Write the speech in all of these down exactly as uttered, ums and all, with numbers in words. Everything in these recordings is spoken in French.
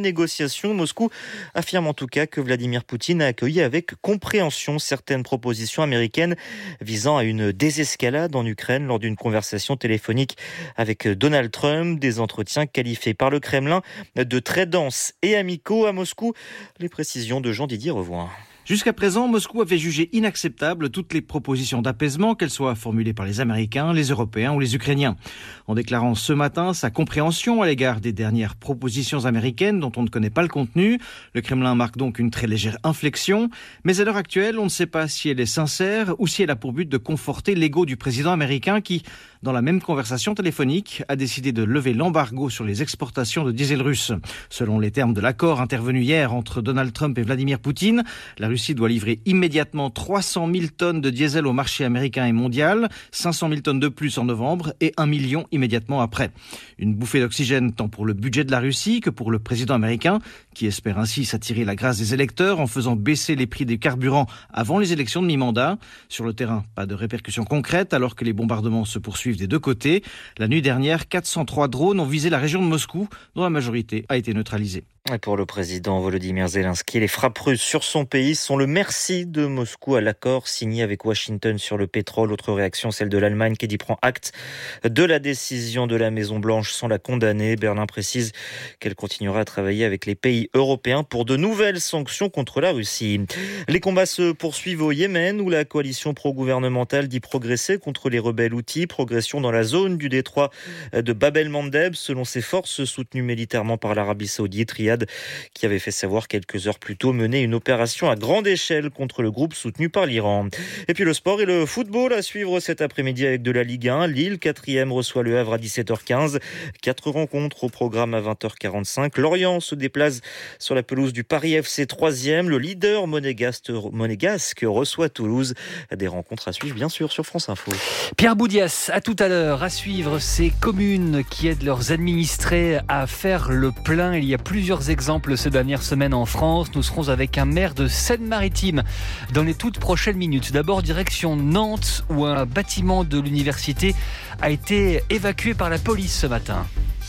négociations. Moscou affirme en tout cas que Vladimir Poutine a accueilli avec compréhension certaines propositions américaines visant à une désescalade en Ukraine lors d'une conversation téléphonique avec Donald Trump. Des entretiens qualifiés par le Kremlin de très denses et amicaux. À Moscou, les précisions de Jean-Didier Revoin. Jusqu'à présent, Moscou avait jugé inacceptables toutes les propositions d'apaisement, qu'elles soient formulées par les Américains, les Européens ou les Ukrainiens. En déclarant ce matin sa compréhension à l'égard des dernières propositions américaines dont on ne connaît pas le contenu, le Kremlin marque donc une très légère inflexion. Mais à l'heure actuelle, on ne sait pas si elle est sincère ou si elle a pour but de conforter l'ego du président américain qui, dans la même conversation téléphonique, a décidé de lever l'embargo sur les exportations de diesel russe. Selon les termes de l'accord intervenu hier entre Donald Trump et Vladimir Poutine, la Russie doit livrer immédiatement trois cent mille tonnes de diesel au marché américain et mondial, cinq cent mille tonnes de plus en novembre et un million immédiatement après. Une bouffée d'oxygène tant pour le budget de la Russie que pour le président américain, qui espère ainsi s'attirer la grâce des électeurs en faisant baisser les prix des carburants avant les élections de mi-mandat. Sur le terrain, pas de répercussions concrètes alors que les bombardements se poursuivent des deux côtés. La nuit dernière, quatre cent trois drones ont visé la région de Moscou, dont la majorité a été neutralisée. Et pour le président Volodymyr Zelensky, les frappes russes sur son pays sont le merci de Moscou à l'accord signé avec Washington sur le pétrole. Autre réaction, celle de l'Allemagne qui dit prend acte de la décision de la Maison-Blanche sans la condamner. Berlin précise qu'elle continuera à travailler avec les pays européens pour de nouvelles sanctions contre la Russie. Les combats se poursuivent au Yémen où la coalition pro-gouvernementale dit progresser contre les rebelles Houthis. Progression dans la zone du détroit de Bab el-Mandeb selon ses forces soutenues militairement par l'Arabie Saoudite. Riyad qui avait fait savoir quelques heures plus tôt mener une opération à grande échelle contre le groupe soutenu par l'Iran. Et puis le sport et le football à suivre cet après-midi avec de la Ligue un. Lille, quatrième, reçoit le Havre à dix-sept heures quinze. Quatre rencontres au programme à vingt heures quarante-cinq. Lorient se déplace sur la pelouse du Paris F C, troisième. Le leader monégasque, monégasque reçoit Toulouse. Des rencontres à suivre bien sûr sur France Info. Pierre Boudias, à tout à l'heure. À suivre ces communes qui aident leurs administrés à faire le plein. Il y a plusieurs exemples ces dernières semaines en France. Nous serons avec un maire de Seine-Maritime dans les toutes prochaines minutes. D'abord, direction Nantes, où un bâtiment de l'université a été évacué par la police ce matin.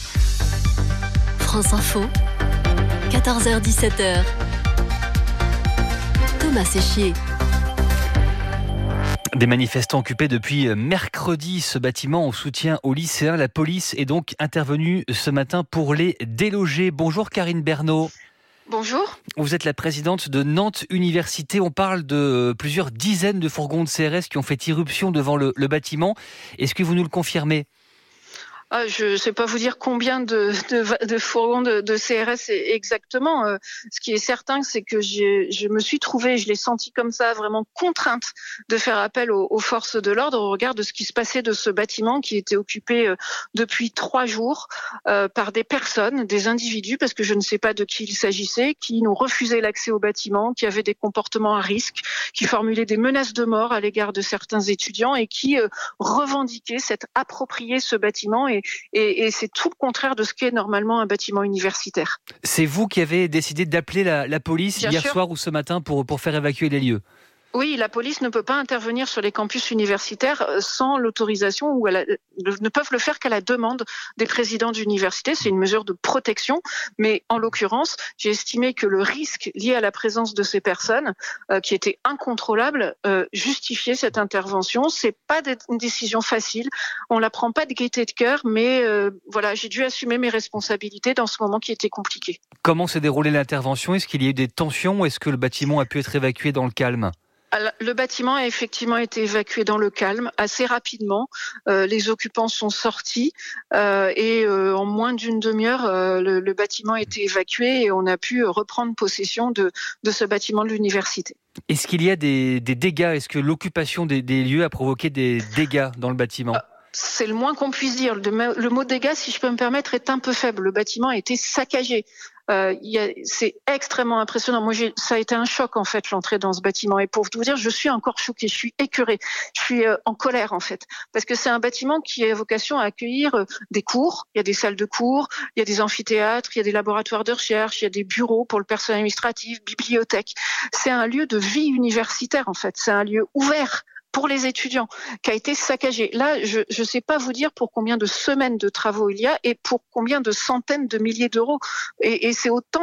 France Info, quatorze heures dix-sept heures. Thomas Séchier. Des manifestants occupés depuis mercredi ce bâtiment en soutien aux lycéens. La police est donc intervenue ce matin pour les déloger. Bonjour Karine Bernot. Bonjour. Vous êtes la présidente de Nantes Université. On parle de plusieurs dizaines de fourgons de C R S qui ont fait irruption devant le, le bâtiment. Est-ce que vous nous le confirmez ? Ah, je ne sais pas vous dire combien de, de, de fourgons de, de C R S exactement. Euh, ce qui est certain, c'est que j'ai, je me suis trouvée, je l'ai senti comme ça, vraiment contrainte de faire appel aux, aux forces de l'ordre au regard de ce qui se passait de ce bâtiment qui était occupé euh, depuis trois jours euh, par des personnes, des individus, parce que je ne sais pas de qui il s'agissait, qui nous refusaient l'accès au bâtiment, qui avaient des comportements à risque, qui formulaient des menaces de mort à l'égard de certains étudiants et qui euh, revendiquaient s'être approprié ce bâtiment. Et Et, et c'est tout le contraire de ce qu'est normalement un bâtiment universitaire. C'est vous qui avez décidé d'appeler la, la police Bien hier sûr. soir ou ce matin pour, pour faire évacuer les lieux ? Oui, la police ne peut pas intervenir sur les campus universitaires sans l'autorisation ou elle a, ne peuvent le faire qu'à la demande des présidents d'université. C'est une mesure de protection, mais en l'occurrence, j'ai estimé que le risque lié à la présence de ces personnes, euh, qui était incontrôlable, euh, justifiait cette intervention. C'est pas une décision facile, on la prend pas de gaieté de cœur, mais euh, voilà, j'ai dû assumer mes responsabilités dans ce moment qui était compliqué. Comment s'est déroulée l'intervention ? Est-ce qu'il y a eu des tensions ? Est-ce que le bâtiment a pu être évacué dans le calme ? Le bâtiment a effectivement été évacué dans le calme assez rapidement. Euh, les occupants sont sortis euh, et euh, en moins d'une demi-heure, euh, le, le bâtiment a été évacué et on a pu reprendre possession de, de ce bâtiment de l'université. Est-ce qu'il y a des, des dégâts ? Est-ce que l'occupation des, des lieux a provoqué des dégâts dans le bâtiment ? C'est le moins qu'on puisse dire. Le, le mot dégâts, si je peux me permettre, est un peu faible. Le bâtiment a été saccagé. Euh, y a, c'est extrêmement impressionnant. Moi, j'ai, ça a été un choc en fait l'entrée dans ce bâtiment. Et pour vous dire, je suis encore choquée, je suis écœurée, je suis euh, en colère en fait, parce que c'est un bâtiment qui a vocation à accueillir euh, des cours. Il y a des salles de cours, il y a des amphithéâtres, il y a des laboratoires de recherche, il y a des bureaux pour le personnel administratif, bibliothèque. C'est un lieu de vie universitaire en fait. C'est un lieu ouvert pour les étudiants, qui a été saccagé. Là, je ne sais pas vous dire pour combien de semaines de travaux il y a et pour combien de centaines de milliers d'euros. Et, et c'est autant